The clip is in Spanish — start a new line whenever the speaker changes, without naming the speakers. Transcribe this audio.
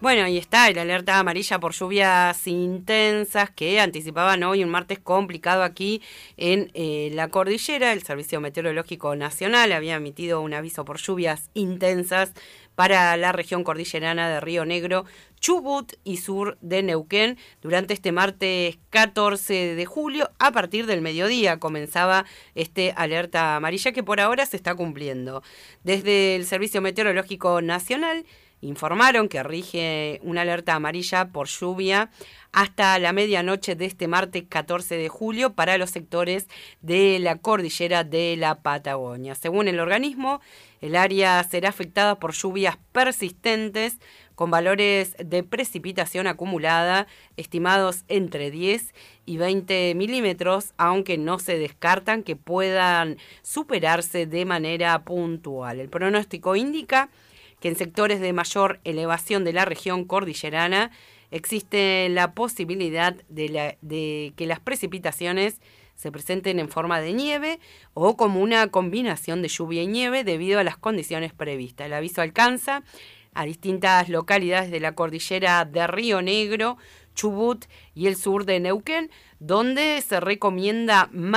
Bueno, y está el alerta amarilla por lluvias intensas que anticipaban hoy un martes complicado aquí en la cordillera. El Servicio Meteorológico Nacional había emitido un aviso por lluvias intensas para la región cordillerana de Río Negro, Chubut y sur de Neuquén durante este martes 14 de julio. A partir del mediodía comenzaba este alerta amarilla que por ahora se está cumpliendo. Desde el Servicio Meteorológico Nacional informaron que rige una alerta amarilla por lluvia hasta la medianoche de este martes 14 de julio para los sectores de la cordillera de la Patagonia. Según el organismo, el área será afectada por lluvias persistentes con valores de precipitación acumulada estimados entre 10 y 20 milímetros, aunque no se descartan que puedan superarse de manera puntual. El pronóstico indica que en sectores de mayor elevación de la región cordillerana existe la posibilidad de que las precipitaciones se presenten en forma de nieve o como una combinación de lluvia y nieve debido a las condiciones previstas. El aviso alcanza a distintas localidades de la cordillera de Río Negro, Chubut y el sur de Neuquén, donde se recomienda